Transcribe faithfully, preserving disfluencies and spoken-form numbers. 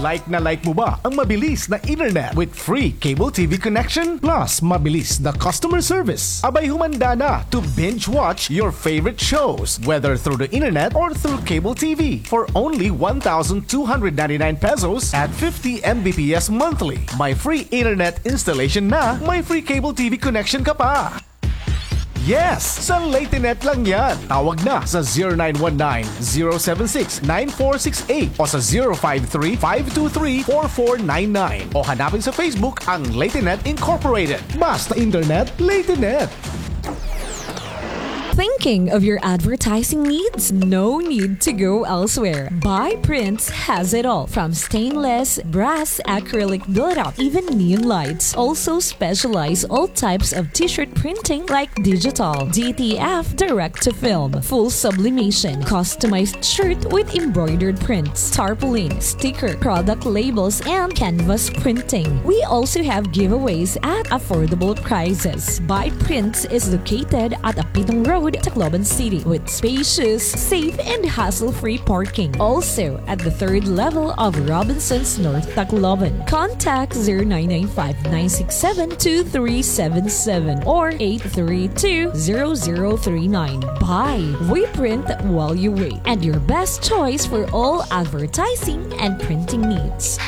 Like na like mo ba ang mabilis na internet with free cable T V connection plus mabilis na customer service? Abay humanda na to binge watch your favorite shows whether through the internet or through cable T V for only one thousand two hundred ninety-nine pesos at fifty megabits per second monthly. May free internet installation na, may free cable T V connection ka pa. Yes! Sa Latinet lang yan. Tawag na sa zero nine one nine, zero seven six, nine four six eight o sa zero five three, five two three, four four nine nine o hanapin sa Facebook ang Latinet Incorporated. Basta internet, Latinet! Thinking of your advertising needs? No need to go elsewhere. Buy Prints has it all. From stainless, brass, acrylic build-up, even neon lights. Also specialize all types of t-shirt printing like digital, D T F, direct-to-film, full sublimation, customized shirt with embroidered prints, tarpaulin, sticker, product labels, and canvas printing. We also have giveaways at affordable prices. Buy Prints is located at Apitong Road, Tacloban City, with spacious, safe, and hassle-free parking. Also at the third level of Robinson's North Tacloban. Contact zero nine nine five, nine six seven, two three seven seven or eight three two, zero zero three nine. Buy, we print while you wait, and your best choice for all advertising and printing needs.